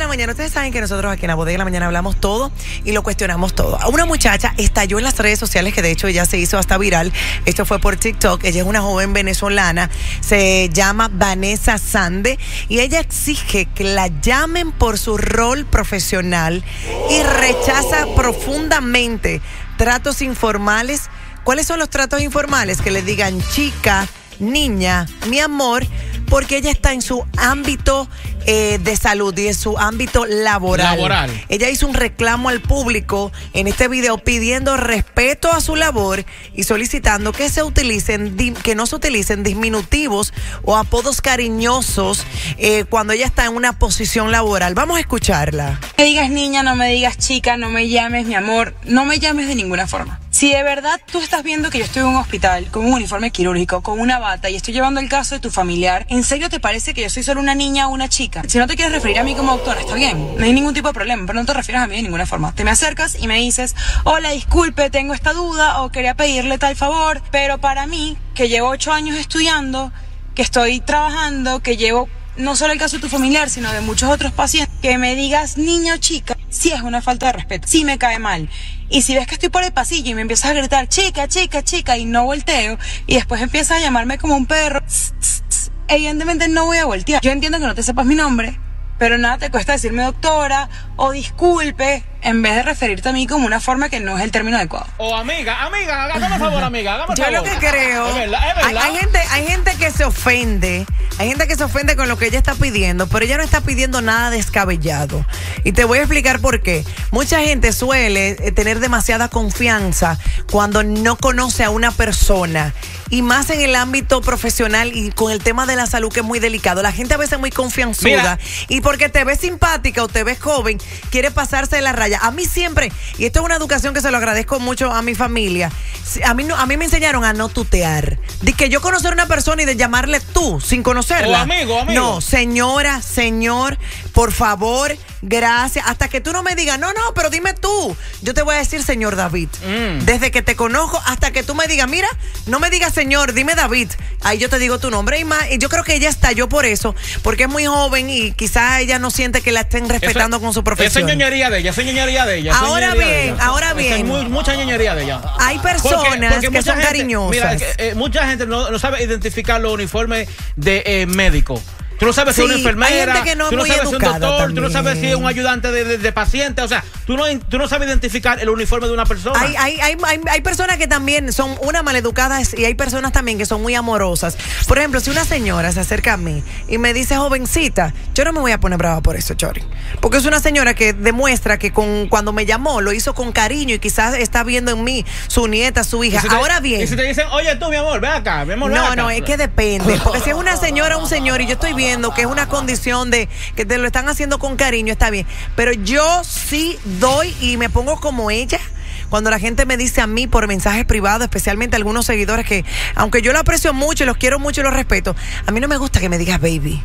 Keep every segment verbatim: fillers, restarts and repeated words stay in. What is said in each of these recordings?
mañana. Ustedes saben que nosotros aquí en La Bodega de la Mañana hablamos todo y lo cuestionamos todo. Una muchacha estalló en las redes sociales, que de hecho ella se hizo hasta viral. Esto fue por TikTok. Ella es una joven venezolana, se llama Vanessa Sande, y ella exige que la llamen por su rol profesional y rechaza profundamente tratos informales. ¿Cuáles son los tratos informales? Que le digan chica, niña, mi amor, porque ella está en su ámbito eh, de salud y en su ámbito laboral. laboral. Ella hizo un reclamo al público en este video pidiendo respeto a su labor y solicitando que se utilicen, que no se utilicen diminutivos o apodos cariñosos eh, cuando ella está en una posición laboral. Vamos a escucharla. No me digas niña, no me digas chica, no me llames mi amor, no me llames de ninguna forma. Si de verdad tú estás viendo que yo estoy en un hospital con un uniforme quirúrgico, con una bata y estoy llevando el caso de tu familiar, ¿en serio te parece que yo soy solo una niña o una chica? Si no te quieres referir a mí como doctora, está bien, no hay ningún tipo de problema, pero no te refieras a mí de ninguna forma. Te me acercas y me dices, hola, disculpe, tengo esta duda o quería pedirle tal favor, pero para mí, que llevo ocho años estudiando, que estoy trabajando, que llevo no solo el caso de tu familiar, sino de muchos otros pacientes, que me digas niña o chica, sí es una falta de respeto, sí me cae mal. Y si ves que estoy por el pasillo y me empiezas a gritar chica, chica, chica y no volteo, y después empiezas a llamarme como un perro, tss, tss, tss, evidentemente no voy a voltear. Yo entiendo que no te sepas mi nombre, pero nada te cuesta decirme doctora o disculpe en vez de referirte a mí como una forma que no es el término adecuado. O amiga, amiga, hágame favor, amiga, hágame Yo favor. lo que creo, es verdad, es verdad. Hay, hay gente, hay gente que se ofende, hay gente que se ofende con lo que ella está pidiendo, pero ella no está pidiendo nada descabellado. Y te voy a explicar por qué. Mucha gente suele tener demasiada confianza cuando no conoce a una persona, y más en el ámbito profesional y con el tema de la salud, que es muy delicado. La gente a veces es muy confianzuda. Mira. Y porque te ves simpática o te ves joven, quiere pasarse de la raya. A mí siempre, y esto es una educación que se lo agradezco mucho a mi familia, a mí, no, a mí me enseñaron a no tutear. De que yo conocer a una persona y de llamarle tú sin conocerla. O amigo, amigo. No, señora, señor, por favor, gracias. Hasta que tú no me digas, no, no, pero dime tú. Yo te voy a decir señor David. Mm. Desde que te conozco hasta que tú me digas, mira, no me digas señor, dime David. Ahí yo te digo tu nombre. Y más, y yo creo que ella estalló por eso, porque es muy joven y quizás ella no siente que la estén respetando eso, con su profesión. Esa es ñoñería de ella, esa es ñoñería de ella. Ahora bien, de ella. ahora bien. Hay muy, mucha ñoñería de ella. Hay personas porque, porque que son gente, cariñosas. Mira, eh, mucha gente no, no sabe identificar los uniformes de eh, médico. Tú no sabes Sí, si es una enfermera, hay gente que no tú no es muy sabes si es un doctor, educada tú no sabes si es un ayudante de, de, de paciente. O sea, tú no, tú no sabes identificar el uniforme de una persona. Hay, hay, hay, hay, hay personas que también son una maleducadas y hay personas también que son muy amorosas. Por ejemplo, si una señora se acerca a mí y me dice jovencita, yo no me voy a poner brava por eso, Chori. Porque es una señora que demuestra que con, cuando me llamó lo hizo con cariño y quizás está viendo en mí su nieta, su hija. Si te, Ahora bien. Y si te dicen, oye tú, mi amor, ven acá, mi amor, ven No, acá. no, es que depende. Porque si es una señora o un señor y yo estoy viendo que es una condición de que te lo están haciendo con cariño, está bien. Pero yo sí doy y me pongo como ella cuando la gente me dice a mí por mensajes privados, especialmente algunos seguidores que, aunque yo lo aprecio mucho, los quiero mucho y los respeto, a mí no me gusta que me digas baby.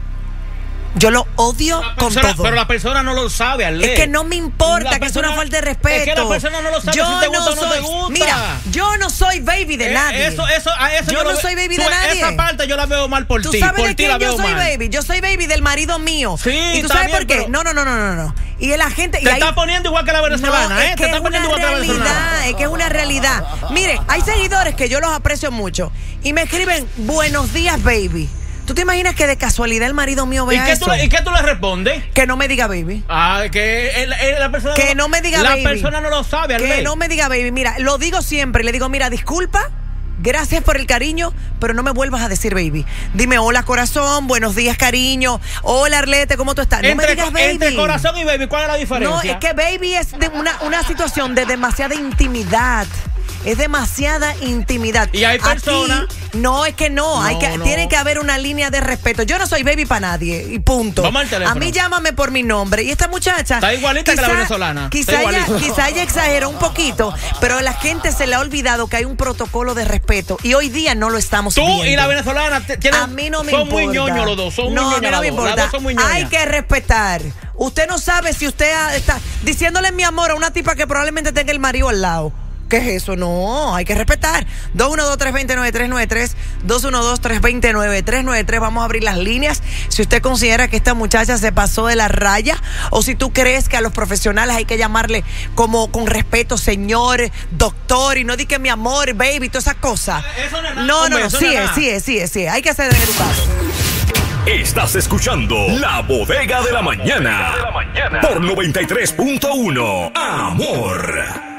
Yo lo odio con persona, todo. Pero la persona no lo sabe, Ale. Es que no me importa, la que persona, es una falta de respeto. Es que la persona no lo sabe yo si te gusta no o no soy, te gusta. Mira, yo no soy baby de eh, nadie. Eso, eso, eso yo, yo no lo, soy baby tú, de nadie. Esa parte yo la veo mal por ¿Tú ti. sabes Por de ti quién la veo yo soy mal. baby? Yo soy baby del marido mío. Sí, ¿Y tú está sabes bien, por qué? pero... No, no, no, no, no, no. Y la gente... Te y ahí... está poniendo igual que la venezolana, no, ¿eh? Es Te que está es poniendo una igual que la venezolana. realidad, es que es una realidad. Mire, hay seguidores que yo los aprecio mucho y me escriben, buenos días, baby. ¿Tú te imaginas que de casualidad el marido mío vea ¿Y qué, eso? tú, ¿Y qué tú le respondes? Que no me diga baby. Ah, que el, el, la persona Que no, no me diga la baby. La persona no lo sabe, Que no me diga baby. Mira, lo digo siempre. Le digo, mira, disculpa, gracias por el cariño, pero no me vuelvas a decir baby. Dime, hola corazón, buenos días cariño. Hola Arlete, ¿cómo tú estás? No entre, me digas baby. Entre corazón y baby, ¿cuál es la diferencia? No, es que baby es de una, una situación de demasiada intimidad. Es demasiada intimidad. Y hay personas... Aquí, no, es que no, no, hay que, no. Tiene que haber una línea de respeto. Yo no soy baby para nadie, y punto. Vamos al teléfono. A mí llámame por mi nombre. Y esta muchacha... Está igualita quizá, que la venezolana. Quizá ella, quizá ella exageró un poquito, pero a la gente se le ha olvidado que hay un protocolo de respeto. Y hoy día no lo estamos Tú viendo. y la venezolana tienen, a mí no me son importa. muy ñoños los dos. Son no, muy a mí no me importa. Hay que respetar. Usted no sabe si usted está diciéndole mi amor a una tipa que probablemente tenga el marido al lado. ¿Qué es eso? No, hay que respetar. dos uno dos, tres dos cero, nueve tres nueve tres, dos uno dos, tres dos cero, nueve tres nueve tres. Vamos a abrir las líneas. Si usted considera que esta muchacha se pasó de la raya, o si tú crees que a los profesionales hay que llamarle como con respeto, señor, doctor, y no di que mi amor, baby, todas esas cosas. Eso no es nada. No, Hombre, no, no, eso sí no es es, nada. sí es, sí es, sí es. Hay que ser educado. Estás escuchando La Bodega de la Mañana por noventa y tres punto uno. Amor.